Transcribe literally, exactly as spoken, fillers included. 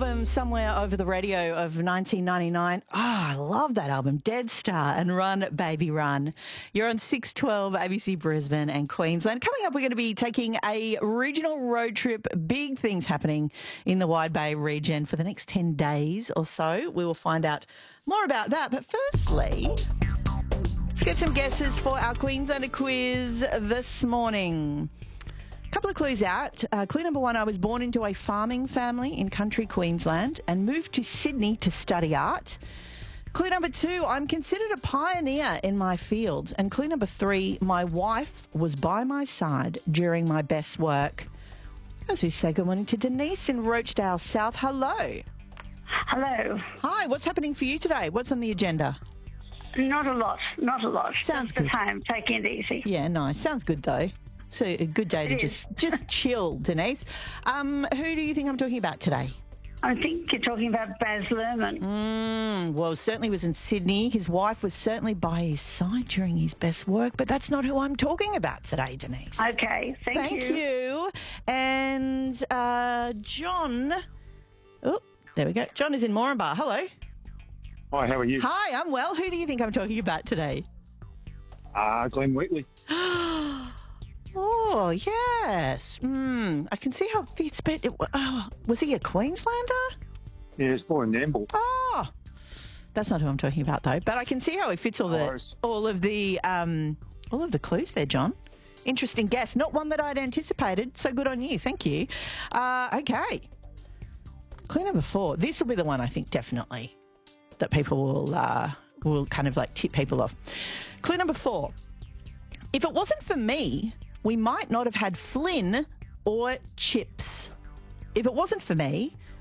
album Somewhere Over the Radio of nineteen ninety-nine. Ah, oh, I love that album. Dead Star and Run Baby Run. You're on six twelve A B C Brisbane and Queensland. Coming up, we're going to be taking a regional road trip. Big things happening in the Wide Bay region for the next ten days or so. We will find out more about that. But firstly, let's get some guesses for our Queenslander quiz this morning. Couple of clues out. Uh, clue number one, I was born into a farming family in country Queensland and moved to Sydney to study art. Clue number two, I'm considered a pioneer in my field. And clue number three, my wife was by my side during my best work. As we say good morning to Denise in Roachdale South. Hello. Hello. Hi, what's happening for you today? What's on the agenda? Not a lot, not a lot. Sounds Just the good. time, taking it easy. Yeah, nice. Sounds good though. It's a, a good day to It just, just chill, Denise. Um, who do you think I'm talking about today? I think you're talking about Baz Luhrmann. Mm, well, certainly was in Sydney. His wife was certainly by his side during his best work, but that's not who I'm talking about today, Denise. Okay, thank, Thank you. you. And uh, John. Oh, there we go. John is in Moranbah. Hello. Hi, how are you? Hi, I'm well. Who do you think I'm talking about today? Uh, Glenn Wheatley. Oh, yes. Mm, I can see how it fits, but it, oh, was he a Queenslander? Yeah, it's born in Nambour. Oh, that's not who I'm talking about, though. But I can see how he fits all the Nice. all of the um, all of the clues there, John. Interesting guess. Not one that I'd anticipated. So good on you. Thank you. Uh, okay. Clue number four. This will be the one I think definitely that people will uh, will kind of like tip people off. Clue number four. If it wasn't for me, we might not have had Flynn or chips. If it wasn't for me,